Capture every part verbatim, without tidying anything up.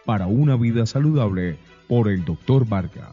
para una vida saludable por el doctor Vargas.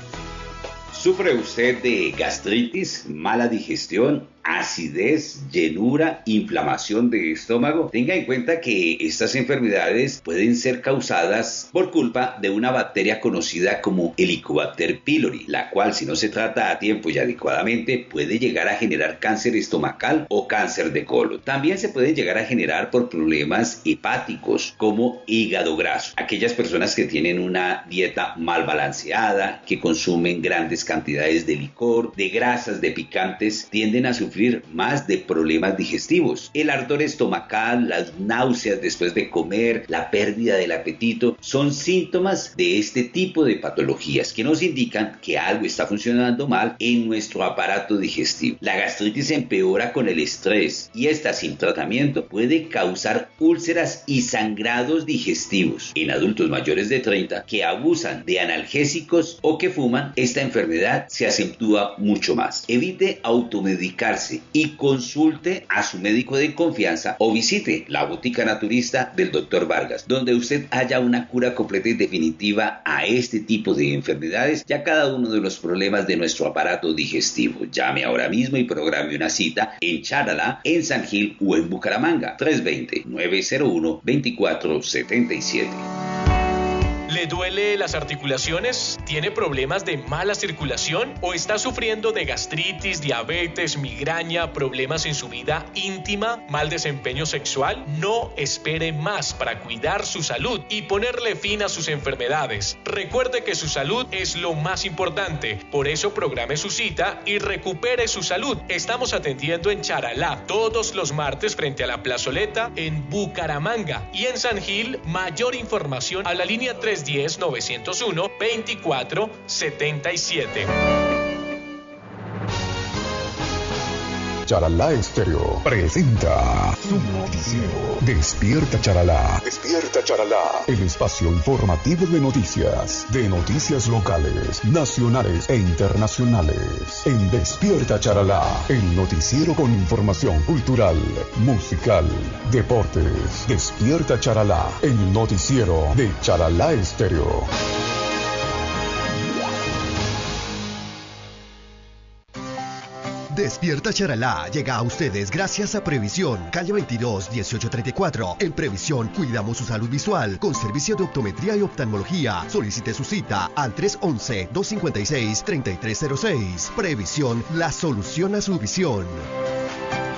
¿Sufre usted de gastritis, mala digestión, acidez, llenura, inflamación de estómago? Tenga en cuenta que estas enfermedades pueden ser causadas por culpa de una bacteria conocida como Helicobacter pylori, la cual, si no se trata a tiempo y adecuadamente, puede llegar a generar cáncer estomacal o cáncer de colon. También se pueden llegar a generar por problemas hepáticos como hígado graso. Aquellas personas que tienen una dieta mal balanceada, que consumen grandes cantidades de licor, de grasas, de picantes, tienden a sufrir más de problemas digestivos. El ardor estomacal, las náuseas después de comer, la pérdida del apetito son síntomas de este tipo de patologías que nos indican que algo está funcionando mal en nuestro aparato digestivo. La gastritis empeora con el estrés y esta, sin tratamiento, puede causar úlceras y sangrados digestivos. En adultos mayores de treinta que abusan de analgésicos o que fuman, esta enfermedad se acentúa mucho más. Evite automedicarse y consulte a su médico de confianza o visite la botica naturista del doctor Vargas, donde usted haya una cura completa y definitiva a este tipo de enfermedades y a cada uno de los problemas de nuestro aparato digestivo. Llame ahora mismo y programe una cita en Charalá, en San Gil o en Bucaramanga. tres dos cero, nueve cero uno, dos cuatro siete siete. ¿Le duele las articulaciones? ¿Tiene problemas de mala circulación? ¿O está sufriendo de gastritis, diabetes, migraña, problemas en su vida íntima, mal desempeño sexual? No espere más para cuidar su salud y ponerle fin a sus enfermedades. Recuerde que su salud es lo más importante. Por eso programe su cita y recupere su salud. Estamos atendiendo en Charalá todos los martes frente a la plazoleta en Bucaramanga y en San Gil. Mayor información a la línea tres uno cero, nueve cero uno, dos cuatro siete siete. Charalá Estéreo presenta su noticiero Despierta Charalá. Despierta Charalá, el espacio informativo de noticias, de noticias locales, nacionales e internacionales. En Despierta Charalá, el noticiero con información cultural, musical, deportes. Despierta Charalá, el noticiero de Charalá Estéreo. Despierta Charalá llega a ustedes gracias a Previsión, calle veintidós, dieciocho treinta y cuatro. En Previsión cuidamos su salud visual con servicio de optometría y oftalmología. Solicite su cita al tres once, dos cincuenta y seis, treinta y tres cero seis. Previsión, la solución a su visión.